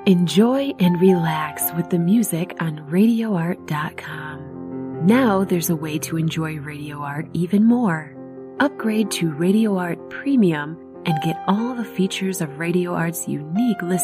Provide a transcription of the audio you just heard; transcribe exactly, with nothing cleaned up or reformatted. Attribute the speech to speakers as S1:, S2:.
S1: Enjoy and relax with the music on radio art dot com. Now there's a way to enjoy Radio Art even more. Upgrade to Radio Art Premium and get all the features of Radio Art's unique list